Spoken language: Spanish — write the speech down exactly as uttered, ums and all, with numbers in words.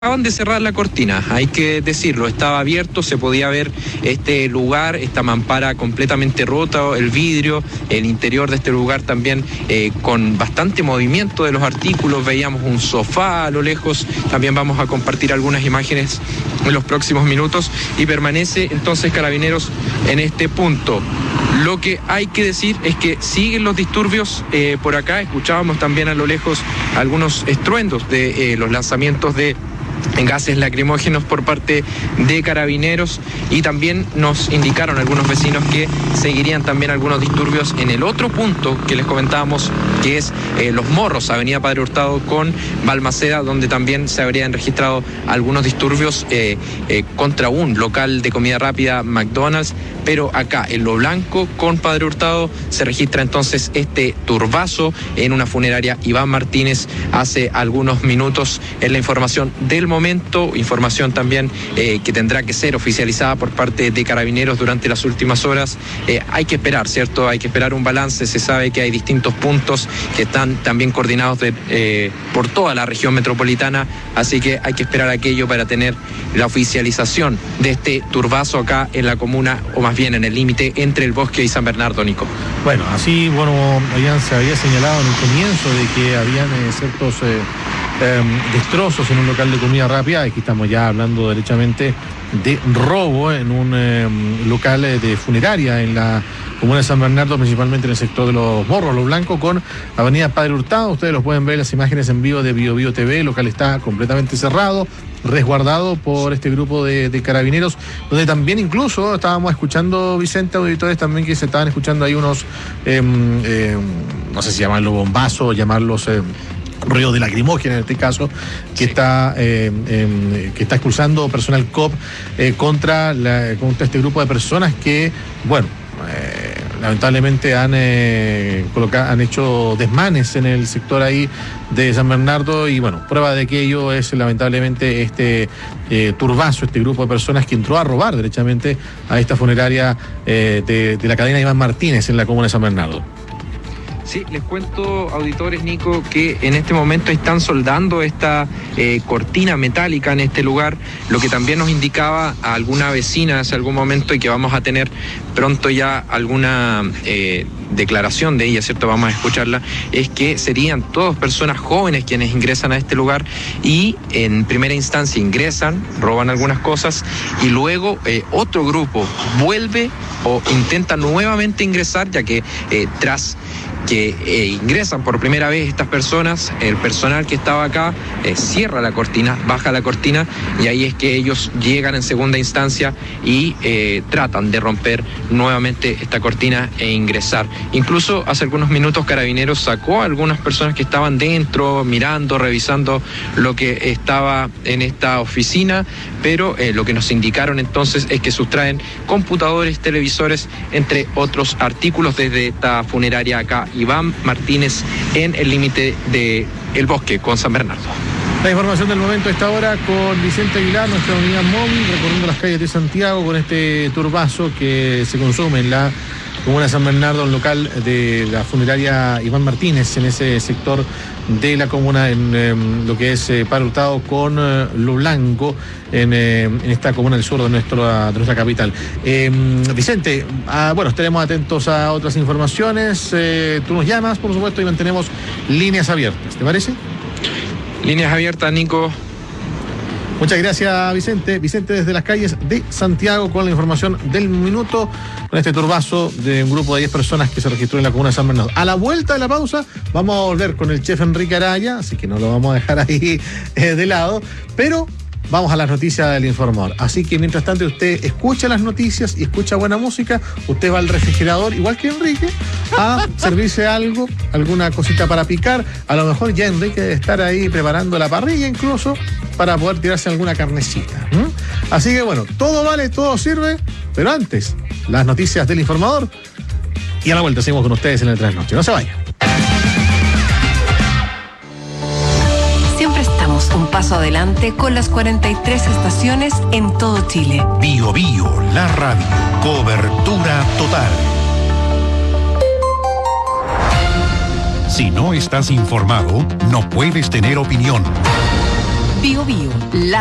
Acaban de cerrar la cortina, hay que decirlo, estaba abierto, se podía ver este lugar, esta mampara completamente rota, el vidrio, el interior de este lugar también eh, con bastante movimiento de los artículos, veíamos un sofá a lo lejos, también vamos a compartir algunas imágenes en los próximos minutos y permanece entonces Carabineros en este punto. Lo que hay que decir es que siguen los disturbios eh, por acá, escuchábamos también a lo lejos algunos estruendos de eh, los lanzamientos de en gases lacrimógenos por parte de Carabineros y también nos indicaron algunos vecinos que seguirían también algunos disturbios en el otro punto que les comentábamos, que es eh, Los Morros, Avenida Padre Hurtado con Balmaceda, donde también se habrían registrado algunos disturbios eh, eh, contra un local de comida rápida, McDonald's, pero acá en Lo Blanco con Padre Hurtado se registra entonces este turbazo en una funeraria Iván Martínez hace algunos minutos. En la información del momento, información también eh, que tendrá que ser oficializada por parte de Carabineros durante las últimas horas. Eh, hay que esperar, ¿cierto? Hay que esperar un balance. Se sabe que hay distintos puntos que están también coordinados de, eh, por toda la región metropolitana, así que hay que esperar aquello para tener la oficialización de este turbazo acá en la comuna, o más bien en el límite entre El Bosque y San Bernardo, Nico. Bueno, así, bueno, habían, se había señalado en el comienzo de que habían eh, ciertos eh, eh, destrozos en un local de comida rápida. Aquí estamos ya hablando derechamente de robo en un eh, local de funeraria en la comuna de San Bernardo, principalmente en el sector de Los Morros, Lo Blanco, con Avenida Padre Hurtado. Ustedes los pueden ver las imágenes en vivo de Bio Bio T V. El local está completamente cerrado, resguardado por este grupo de, de Carabineros, donde también incluso estábamos escuchando, Vicente, auditores también que se estaban escuchando ahí unos, eh, eh, no sé si llamarlos bombazos o llamarlos eh, ruidos de lacrimógena en este caso, que, sí. está, eh, eh, que está expulsando personal C O P eh, contra, la, contra este grupo de personas que, bueno, eh, lamentablemente han, eh, colocado, han hecho desmanes en el sector ahí de San Bernardo y bueno, prueba de que ello es lamentablemente este eh, turbazo, este grupo de personas que entró a robar derechamente a esta funeraria eh, de, de la cadena Iván Martínez en la comuna de San Bernardo. Sí, les cuento, auditores, Nico, que en este momento están soldando esta eh, cortina metálica en este lugar, lo que también nos indicaba a alguna vecina hace algún momento y que vamos a tener pronto ya alguna eh, declaración de ella, ¿cierto? Vamos a escucharla, es que serían todas personas jóvenes quienes ingresan a este lugar y en primera instancia ingresan, roban algunas cosas y luego eh, otro grupo vuelve o intenta nuevamente ingresar, ya que eh, tras que eh, ingresan por primera vez estas personas, el personal que estaba acá eh, cierra la cortina, baja la cortina y ahí es que ellos llegan en segunda instancia y eh, tratan de romper nuevamente esta cortina e ingresar. Incluso hace algunos minutos Carabineros sacó a algunas personas que estaban dentro, mirando, revisando lo que estaba en esta oficina, pero eh, lo que nos indicaron entonces es que sustraen computadores, televisores, entre otros artículos desde esta funeraria acá Iván Martínez en el límite de El Bosque con San Bernardo. La información del momento a esta hora con Vicente Aguilar, nuestra unidad móvil, recorriendo las calles de Santiago con este turbazo que se consume en la comuna de San Bernardo, un local de la funeraria Iván Martínez en ese sector de la comuna, en eh, lo que es eh, Padre Hurtado con eh, Lo Blanco, en, eh, en esta comuna del sur de, nuestro, de nuestra capital. Eh, Vicente, ah, bueno, estaremos atentos a otras informaciones. Eh, tú nos llamas, por supuesto, y mantenemos líneas abiertas. ¿Te parece? Líneas abiertas, Nico. Muchas gracias, Vicente. Vicente desde las calles de Santiago con la información del minuto, con este turbazo de un grupo de diez personas que se registró en la comuna de San Bernardo. A la vuelta de la pausa vamos a volver con el chef Enrique Araya, así que no lo vamos a dejar ahí eh, de lado, pero vamos a las noticias del informador. Así que mientras tanto usted escucha las noticias y escucha buena música, usted va al refrigerador, igual que Enrique, a servirse algo, alguna cosita para picar. A lo mejor ya Enrique debe estar ahí preparando la parrilla incluso para poder tirarse alguna carnecita. ¿Mm? Así que bueno, todo vale, todo sirve, pero antes, las noticias del informador y a la vuelta seguimos con ustedes en el Trasnoche. No se vayan. Siempre estamos un paso adelante con las cuarenta y tres estaciones en todo Chile. Bio Bio, la radio. Cobertura total. Si no estás informado, no puedes tener opinión. Bio Bio, la